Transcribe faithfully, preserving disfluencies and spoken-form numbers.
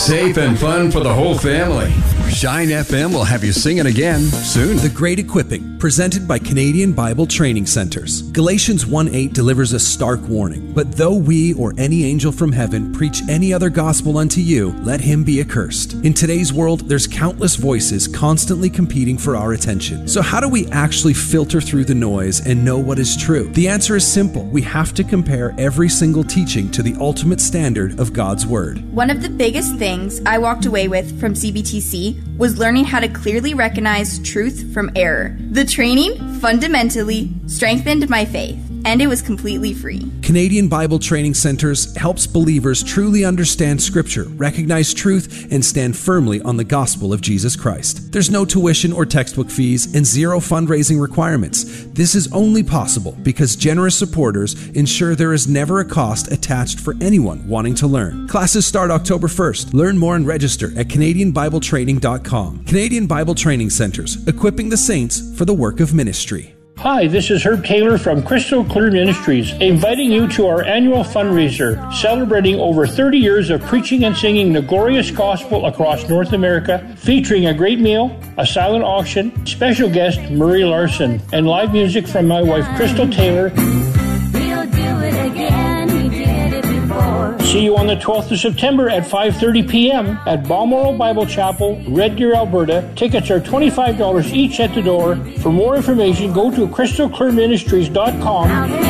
Safe and fun for the whole family. Shine F M will have you singing again soon. The Great Equipping, presented by Canadian Bible Training Centers. Galatians one eight delivers a stark warning. But though we or any angel from heaven preach any other gospel unto you, let him be accursed. In today's world, there's countless voices constantly competing for our attention. So how do we actually filter through the noise and know what is true? The answer is simple. We have to compare every single teaching to the ultimate standard of God's Word. One of the biggest things I walked away with from C B T C was learning how to clearly recognize truth from error. The training fundamentally strengthened my faith, and it was completely free. Canadian Bible Training Centers helps believers truly understand Scripture, recognize truth, and stand firmly on the gospel of Jesus Christ. There's no tuition or textbook fees and zero fundraising requirements. This is only possible because generous supporters ensure there is never a cost attached for anyone wanting to learn. Classes start October first. Learn more and register at Canadian Bible Training dot com. Canadian Bible Training Centers, equipping the saints for the work of ministry. Hi, this is Herb Taylor from Crystal Clear Ministries, inviting you to our annual fundraiser, celebrating over thirty years of preaching and singing the glorious gospel across North America, featuring a great meal, a silent auction, special guest Murray Larson, and live music from my wife Crystal Taylor. We'll do it again, we did it before. See you on the twelfth of September at five thirty p.m. at Balmoral Bible Chapel, Red Deer, Alberta. Tickets are twenty-five dollars each at the door. For more information, go to crystal clear ministries dot com.